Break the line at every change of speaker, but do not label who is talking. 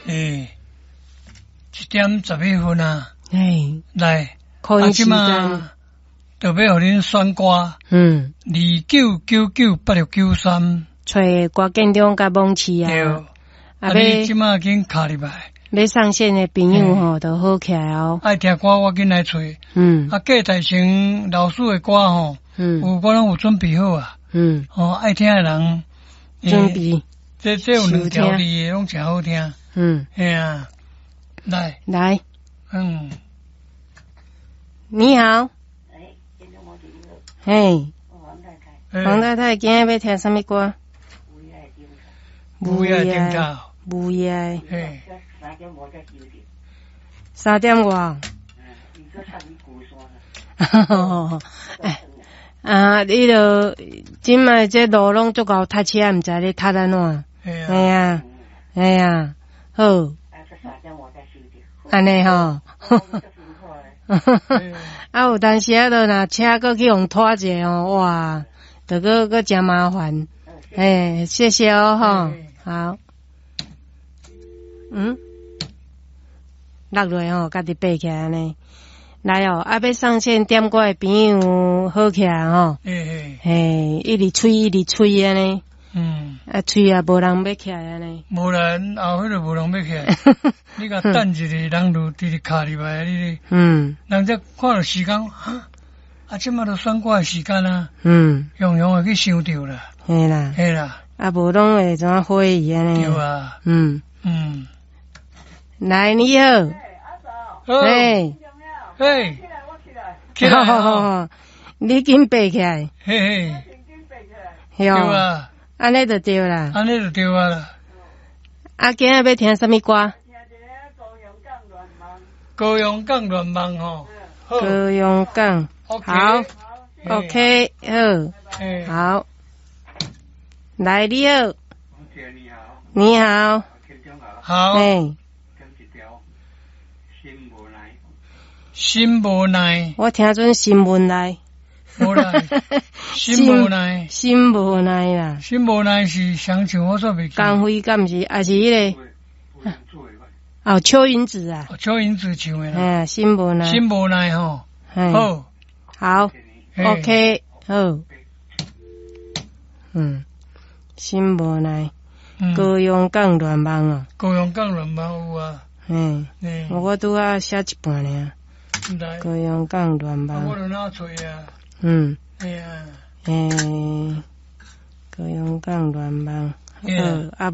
1点11分啊。来，
即嘛
就要互恁选歌。29998693。
找歌建中甲蒙市啊。
对。你即嘛紧卡入来。
要上线的朋友吼，都好起来哦。
爱听歌我紧来找。嫁大成老师的歌吼，我拢有准备好啊。爱听的人
准备。
这有2条字的拢真好听。嘿啊，来。
你好。嘿。黄太太，今日要听什么歌？
母夜顶头。
母夜。3点外。你著即卖这路拢足够塞车，毋知你塞安怎？哎呀，好。安尼吼。有当时啊，著若车搁去互拖者哦，哇，著搁真麻烦。谢谢哦，吼，好。落落吼，家己爬起来安尼。来哦，要上线点歌的朋友好起来吼。一直吹安尼。吹也无人要起来安尼。
无人后尾就无人要起来。你甲等一个人就直直卡入来，你。人则看到时间，即马都选歌的时间啊。用会去想着啦。
嘿啦。无拢会怎啊会议安尼。
对啊。
来，你好。
起来。好。
你紧爬起来。
对
啊。安尼就对啦。
安尼就对啊啦。
今日要听什么歌？
高阳港乱梦吼。
高阳港。好。OK， 好。来，你好。你好。
好。心无奈。
我听准心无奈。
无奈。心无奈。
心无奈啦。
心无奈是谁唱我煞袂记。
江辉敢毋是？还是迄个？邱云子啊。
邱云子唱的啦。
心无奈。
心无奈吼。
好。OK， 好。心无奈。高阳港乱梦啊。
高阳港乱梦有啊。
我拄仔写一半尔。高阳港乱梦。
我著哪找啊。
高阳港乱梦。